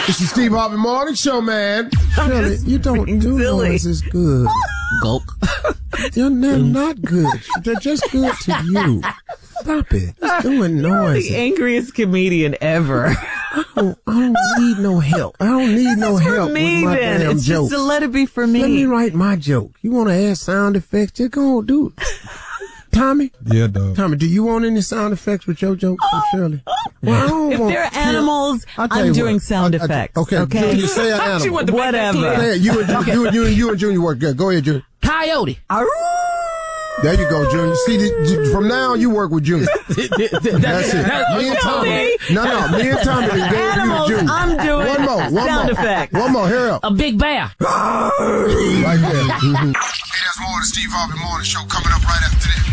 It's the Steve Harvey Morning Show, man. Shirley, you don't do noises good. Gulp. They're not good. They're just good to you. Stop it. Just doing noises. The angriest comedian ever. I don't need no help. I don't need no help for me, with my then. damn It's jokes. just to let it be for me. Let me write my joke. You want to add sound effects? Just go on, do it. Tommy? Yeah, dog. Tommy, do you want any sound effects with your jokes from Shirley? Well, I don't If want they're animals, I'm doing sound effects. Okay. Junior, say an animal. Whatever. Say it. You and Junior work good. Go ahead, Junior. Coyote. There you go, Junior. See, from now on, you work with Junior. That's it. Me and Tommy. No. Me and Tommy. Animals, I'm doing one sound more. effects. One more. Here up. A big bear. Right there. Hey, there's more of the Steve Harvey Morning Show coming up right after this.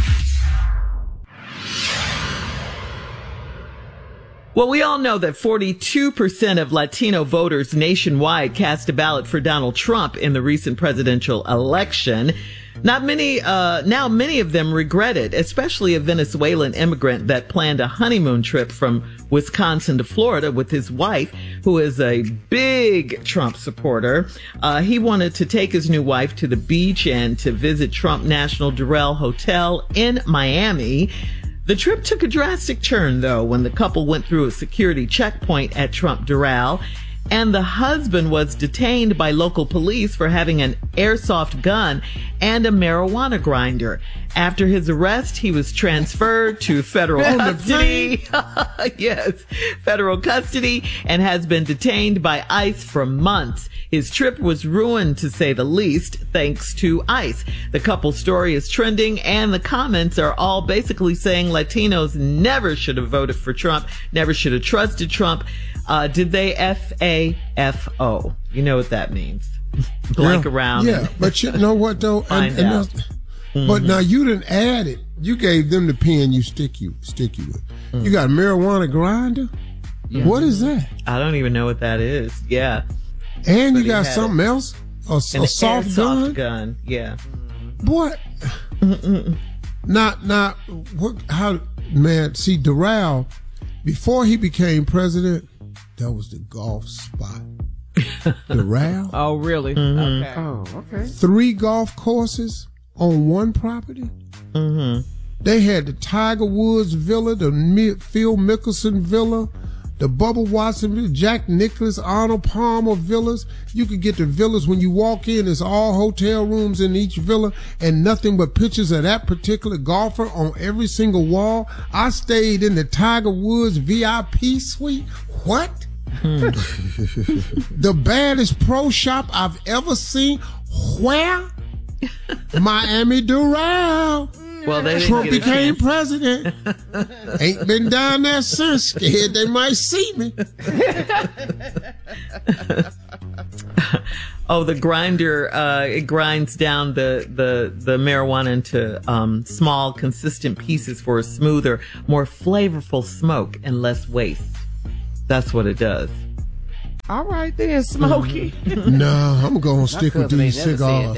Well, we all know that 42% of Latino voters nationwide cast a ballot for Donald Trump in the recent presidential election. Now many of them regret it, especially a Venezuelan immigrant that planned a honeymoon trip from Wisconsin to Florida with his wife, who is a big Trump supporter. He wanted to take his new wife to the beach and to visit Trump National Doral Hotel in Miami. The trip took a drastic turn, though, when the couple went through a security checkpoint at Trump Doral, and the husband was detained by local police for having an airsoft gun and a marijuana grinder. After his arrest, he was transferred to federal custody. Yes, federal custody, and has been detained by ICE for months. His trip was ruined, to say the least, thanks to ICE. The couple's story is trending, and the comments are all basically saying Latinos never should have voted for Trump, never should have trusted Trump. Did they FAFO? You know what that means. Blank around. Yeah, but you know what, though? Find out. But now you didn't add it. You gave them the pen you stick you with. You got a marijuana grinder? Yeah. What is that? I don't even know what that is. Yeah. And you got something else? A soft gun? Yeah. What? Not what? How? Man, see, Doral, before he became president, that was the golf spot. Doral. Oh, really? Mm-hmm. Okay. Oh, okay. 3 golf courses on one property. Mm-hmm. They had the Tiger Woods Villa, the Phil Mickelson Villa, the Bubba Watson Villa, Jack Nicklaus, Arnold Palmer villas. You could get the villas when you walk in. There's all hotel rooms in each villa and nothing but pictures of that particular golfer on every single wall. I stayed in the Tiger Woods VIP suite. What? The baddest pro shop I've ever seen. Where? Miami Doral. Well, Trump became president. Ain't been down there since. Scared they might see me. Oh, the grinder, it grinds down the marijuana into small, consistent pieces for a smoother, more flavorful smoke and less waste. That's what it does. All right, then, Smokey. No, I'm going to stick with these cigars.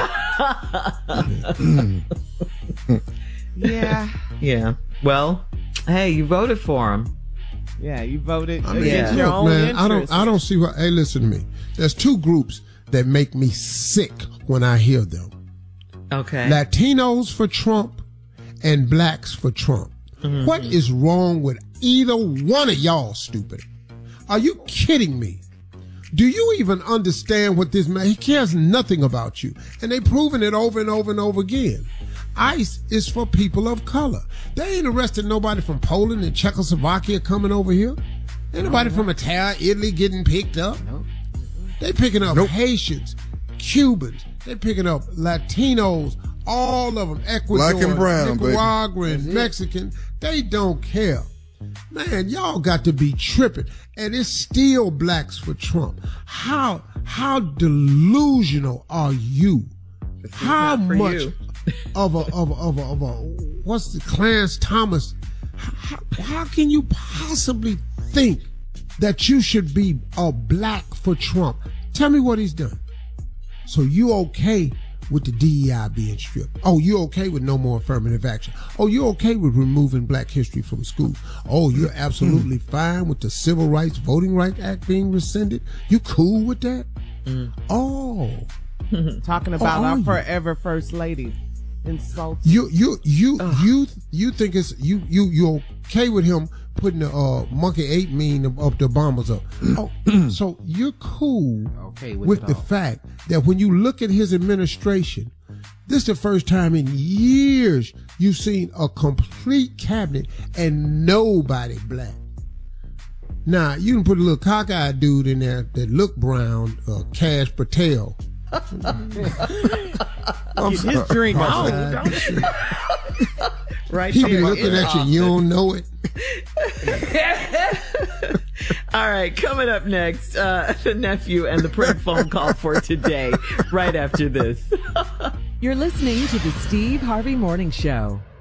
Yeah. Yeah. Well, hey, you voted for him. Yeah, you voted I mean, against your own man, interests. I don't see what. Hey, listen to me. There's 2 groups that make me sick when I hear them. Okay. Latinos for Trump and blacks for Trump. Mm-hmm. What is wrong with either one of y'all, stupid? Are you kidding me? Do you even understand what this man? He cares nothing about you. And they've proven it over and over and over again. ICE is for people of color. They ain't arrested nobody from Poland and Czechoslovakia coming over here. Ain't nobody from Italy getting picked up. They picking up Haitians, Cubans. They picking up Latinos, all of them, Ecuador, Black and brown, Nicaraguan, Mexican. They don't care. Man, y'all got to be tripping. And it's still blacks for Trump. How delusional are you? How much of a what's the Clarence Thomas? How can you possibly think that you should be a black for Trump? Tell me what he's done. So you okay with the DEI being stripped? Oh, you're okay with no more affirmative action? Oh, you're okay with removing Black history from schools? Oh, you're absolutely fine with the Civil Rights Voting Rights Act being rescinded? You cool with that? Oh. Talking about our forever first lady. Insulting. You think it's you okay with him putting the monkey ape meme of the Obamas up? Oh, so you're cool with the fact that when you look at his administration, this is the first time in years you've seen a complete cabinet and nobody Black. Now you can put a little cockeyed dude in there that look brown, Cash Patel. His drink right. He be looking at you. You don't know it. All right, coming up next, the nephew and the prank phone call for today. Right after this. You're listening to the Steve Harvey Morning Show.